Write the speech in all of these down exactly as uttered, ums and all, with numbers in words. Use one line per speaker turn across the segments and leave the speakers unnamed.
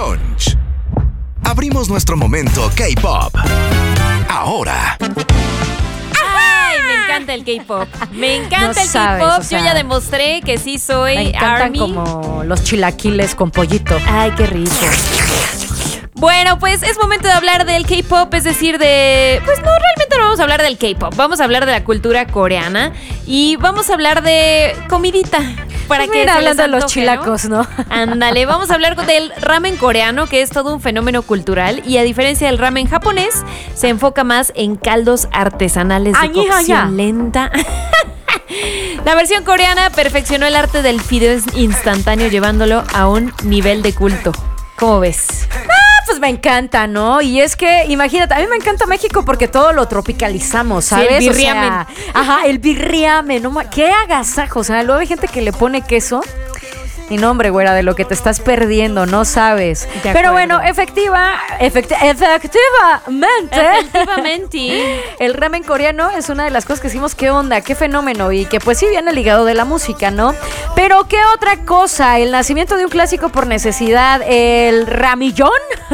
Brunch. Abrimos nuestro momento K-pop. Ahora.
Ay, me encanta el K-pop. Me encanta
No
el
sabes,
K-pop.
o sea,
Yo ya demostré que sí soy
Me encantan
ARMY.
como los chilaquiles con pollito.
Ay, qué rico. Bueno, pues es momento de hablar del K-pop, es decir, de... Pues no, realmente no vamos a hablar del K-pop. Vamos a hablar de la cultura coreana y vamos a hablar de comidita. Para
Pues
que
mira,
se les
hablando de los
antoje,
chilacos, ¿no?
Ándale, vamos a hablar del ramen coreano, que es todo un fenómeno cultural y a diferencia del ramen japonés, se enfoca más en caldos artesanales de
Añija,
cocción
ya.
lenta. La versión coreana perfeccionó el arte del fideo instantáneo llevándolo a un nivel de culto. ¿Cómo ves?
Pues me encanta, ¿no? Y es que, imagínate, a mí me encanta México porque todo lo tropicalizamos,
Sí,
¿sabes?
el
O sea,
birriamen.
ajá, el birriamen, no ma- qué agasajo, o sea, luego hay gente que le pone queso. Y no, hombre, güera, de lo que te estás perdiendo, no sabes.
De
Pero
acuerdo.
bueno, efectiva, efecti- efectivamente.
Efectivamente.
El ramen coreano es una de las cosas que decimos, qué onda, qué fenómeno, y que pues sí viene ligado de la música, ¿no? Pero qué otra cosa, el nacimiento de un clásico por necesidad, el ramillón.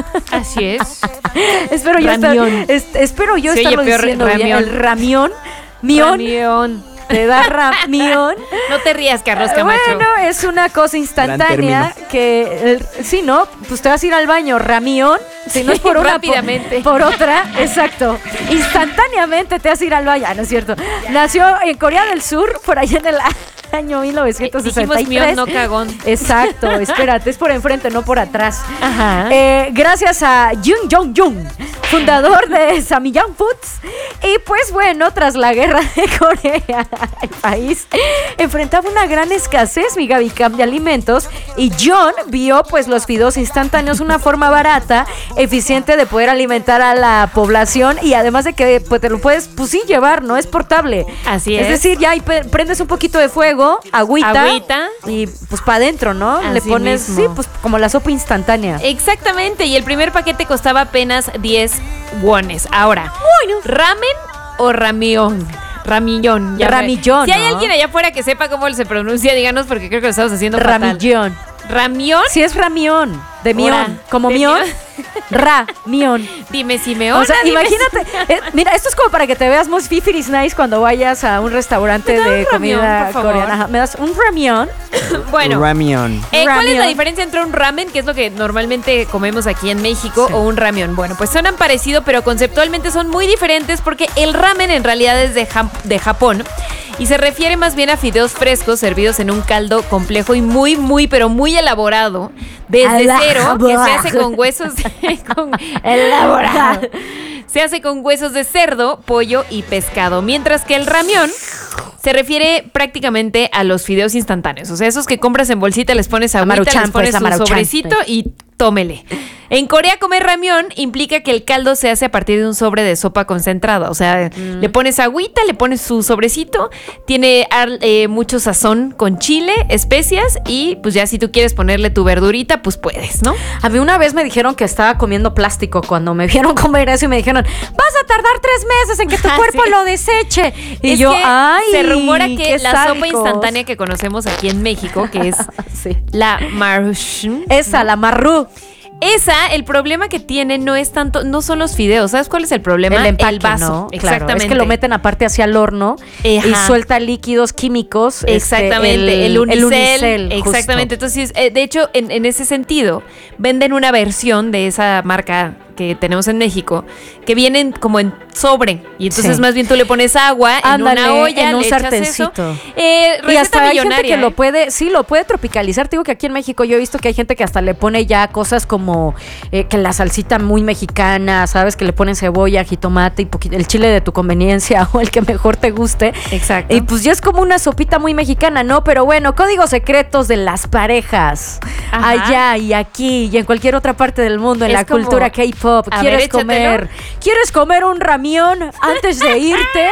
Así es.
espero yo estar,
Ramión.
es- espero yo
Se oye
estarlo
peor,
diciendo bien.
ramión.
El ramión, mión,
Ramión.
te da ramión.
No te rías, Carlos Camacho.
Bueno, es una cosa instantánea que, el- sí, ¿no? Pues te vas a ir al baño, ramión, si no es por una,
rápidamente.
Por, por otra, exacto. Instantáneamente te vas a ir al baño, ah, ¿no es cierto? Nació en Corea del Sur, por allá en el año mil novecientos sesenta y tres.
Dijimos mión, no cagón.
Exacto, espérate, es por enfrente, no por atrás.
Ajá.
Eh, gracias a Jung Jong-jung, fundador de Samyang Foods. Y pues bueno, tras la guerra de Corea, el país enfrentaba una gran escasez, mi Gaby Cam, de alimentos. Y John vio pues los fideos instantáneos una forma barata, eficiente de poder alimentar a la población. Y además de que pues, te lo puedes, pues sí, llevar, ¿no? Es portable.
Así
Es
es.
decir, ya ahí pe- prendes un poquito de fuego, agüita.
Agüita.
Y pues para adentro, ¿no? Le
Así
pones,
mismo.
sí, pues como la sopa instantánea.
Exactamente, y el primer paquete costaba apenas diez wones. Ahora, ¿ramen o ramión? Ramillón. ya me-
Ramillón,
Si hay
¿no?
alguien allá afuera que sepa cómo se pronuncia, díganos porque creo que lo estamos haciendo fatal.
Ramillón.
¿Ramión?
Sí, es ramión. De
Ora,
mión. Como
de
mión.
mión.
Ra, mión.
Dime si me
O sea,
dime
imagínate.
si-
eh, mira, esto es como para que te veas muy fifiris nice cuando vayas a un restaurante
¿Me das
de
un ramión,
comida
por favor?
coreana. Ajá, ¿me das un ramión?
Bueno,
Ramión.
Eh, ¿cuál es la
Ramión.
diferencia entre un ramen, que es lo que normalmente comemos aquí en México, o un ramión? Bueno, pues suenan parecido, pero conceptualmente son muy diferentes porque el ramen en realidad es de, Jap- de Japón y se refiere más bien a fideos frescos servidos en un caldo complejo y muy, muy, pero muy elaborado desde cero, que se hace con huesos de- con- elaborado. Se hace con huesos de cerdo, pollo y pescado, mientras que el ramión se refiere prácticamente a los fideos instantáneos. O sea, esos que compras en bolsita, les pones agüita,
Maruchan,
les pones
pues,
un
Maruchan,
sobrecito
pues.
y tómele. En Corea comer ramión implica que el caldo se hace a partir de un sobre de sopa concentrada. O sea,
Mm.
le pones agüita, le pones su sobrecito, tiene ar- eh, mucho sazón con chile, especias y pues ya si tú quieres ponerle tu verdurita, pues puedes, ¿no?
A mí una vez me dijeron que estaba comiendo plástico cuando me vieron comer eso y me dijeron, vas a tardar tres meses en que tu
Ah,
cuerpo
sí.
lo deseche. Y
Es
yo,
que
ay,
se rumora que
qué
la sopa
sádicos.
instantánea que conocemos aquí en México, que es
Sí.
la maruchan,
Esa, la marrú.
esa, el problema que tiene no es tanto, no son los fideos. ¿Sabes cuál es el problema?
El empaque,
vaso.
¿no? Claro,
Exactamente.
es que lo meten aparte hacia el horno y
Ajá.
suelta líquidos químicos. este,
Exactamente, el, unicel.
unicel, justo.
Exactamente. Entonces, eh, de hecho, en, en ese sentido, venden una versión de esa marca que tenemos en México, que vienen como en sobre. Y entonces
Sí.
más bien tú le pones agua
Ándale,
en una olla,
en un
le echas
sartencito.
eso. Eh,
Y hasta
receta
hay gente
millonaria.
que lo
¿eh?
puede, sí, lo puede tropicalizar. Te digo que aquí en México yo he visto que hay gente que hasta le pone ya cosas como eh, que la salsita muy mexicana, ¿sabes? Que le ponen cebolla, jitomate y poquito, el chile de tu conveniencia o el que mejor te guste.
Exacto.
Y pues ya es como una sopita muy mexicana, ¿no? Pero bueno, códigos secretos de las parejas.
Ajá.
Allá y aquí y en cualquier otra parte del mundo, en
Es
la
como,
cultura K-pop.
a
¿Quieres
ver, échatelo.
comer? ¿Quieres comer un ramión antes de irte?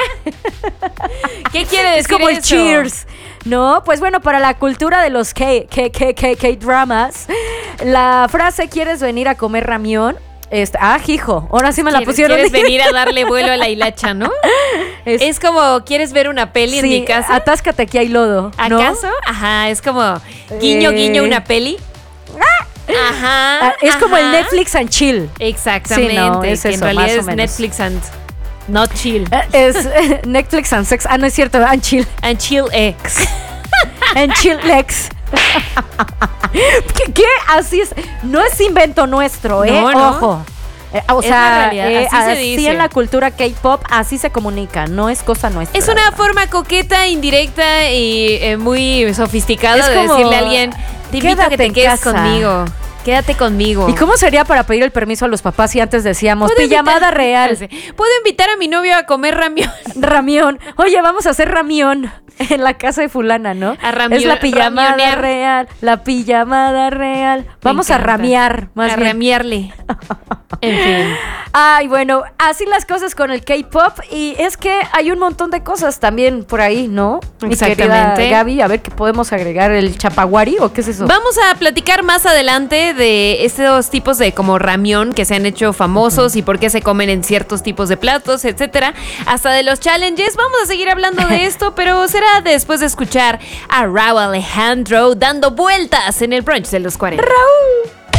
¿Qué quiere decir
Es como el
eso?
cheers. No, pues bueno, para la cultura de los K, K, K, K, K-dramas, la frase ¿quieres venir a comer ramión? Este, ah, hijo, ahora sí me la
¿Quieres-
pusieron.
¿Quieres venir a darle vuelo a la hilacha, no?
Es-
Es como, ¿quieres ver una peli en
sí,
mi casa?
atáscate aquí hay lodo, ¿no?
¿Acaso? Ajá, es como guiño,
Eh.
guiño, una peli. Ajá.
Ah, es como el
ajá.
Netflix and chill.
Exactamente.
Sí, no, es
que
eso,
en realidad
más o
es
menos.
Netflix and not chill.
Eh, Es eh, Netflix and sex. Ah, no es cierto, and chill.
And chill X.
And chill Lex. ¿Qué, ¿Qué? Así es. No es invento nuestro, ¿eh?
No, no.
Ojo. Eh, o
Es
sea,
la realidad,
eh,
así se
así
dice.
en la cultura K-pop, así se comunica, no es cosa nuestra.
Es una forma coqueta, indirecta y eh, muy sofisticada
Es
de
como,
decirle a alguien, te invito a que
"Quédate
te
en
quedes
casa".
conmigo. Quédate conmigo.
¿Y cómo sería para pedir el permiso a los papás si antes decíamos
¿Puedo
pijamada
invitar-
real?
¿Puedo invitar a mi novio a comer ramión?
Ramión. Oye, vamos a hacer ramión en la casa de fulana, ¿no?
A ramio-
es la pijamada
ramionear.
real, la pijamada real. Vamos a
encanta.
ramear, más
a
bien.
ramearle. En fin.
Ay, bueno, así las cosas con el K-pop y es que hay un montón de cosas también por ahí, ¿no? Mi querida
Exactamente.
Gaby, a ver qué podemos agregar, el chapaguari o qué es eso.
Vamos a platicar más adelante de estos tipos de como ramión que se han hecho famosos y por qué se comen en ciertos tipos de platos, etcétera. Hasta de los challenges. Vamos a seguir hablando de esto, pero será después de escuchar a Rauw Alejandro dando vueltas en el brunch de los cuarenta.
Raúl.